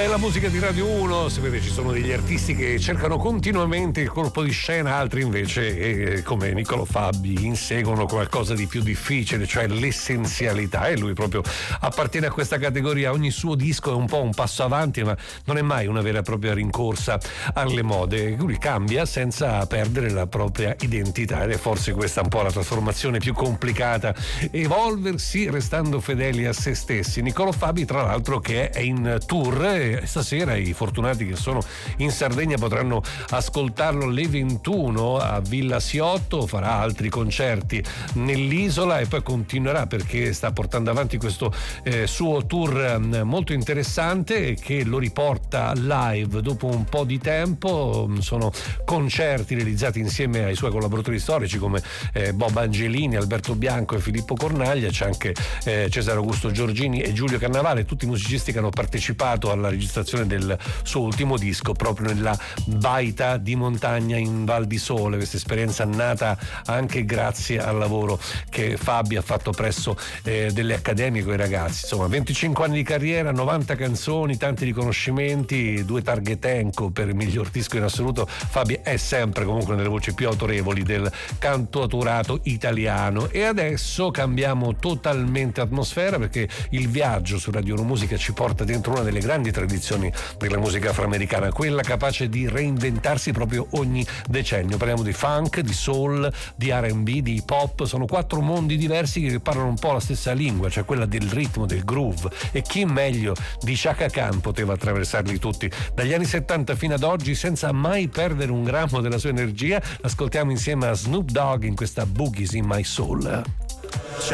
È la musica di Radio 1, sapete, ci sono degli artisti che cercano continuamente il colpo di scena, altri invece, come Niccolò Fabi, inseguono qualcosa di più difficile, cioè l'essenzialità, e lui proprio appartiene a questa categoria. Ogni suo disco è un po' un passo avanti, ma non è mai una vera e propria rincorsa alle mode. Lui cambia senza perdere la propria identità, ed è forse questa un po' la trasformazione più complicata, evolversi restando fedeli a se stessi. Niccolò Fabi, tra l'altro, che è in tour, e stasera i fortunati che sono in Sardegna potranno ascoltarlo alle 21 a Villa Siotto, farà altri concerti nell'isola e poi continuerà, perché sta portando avanti questo suo tour molto interessante che lo riporta live dopo un po' di tempo. Sono concerti realizzati insieme ai suoi collaboratori storici come Bob Angelini, Alberto Bianco e Filippo Cornaglia. C'è anche Cesare Augusto Giorgini e Giulio Cannavale, tutti i musicisti che hanno partecipato alla registrazione del suo ultimo disco proprio nella baita di montagna in Val di Sole. Questa esperienza nata anche grazie al lavoro che Fabi ha fatto presso delle accademie con i ragazzi. Insomma, 25 anni di carriera, 90 canzoni, tanti riconoscimenti, 2 targhe Enco per il miglior disco in assoluto. Fabi è sempre comunque nelle voci più autorevoli del cantautorato italiano. E adesso cambiamo totalmente atmosfera, perché il viaggio su Radio 1 Musica ci porta dentro una delle grandi tradizioni della musica afroamericana, quella capace di reinventarsi proprio ogni decennio. Parliamo di funk, di soul, di R&B, di hip hop. Sono 4 mondi diversi che parlano un po' la stessa lingua, cioè quella del ritmo, del groove, e chi meglio di Chaka Khan poteva attraversarli tutti dagli anni 70 fino ad oggi senza mai perdere un grammo della sua energia. Ascoltiamo insieme a Snoop Dogg in questa Boogie's in My Soul.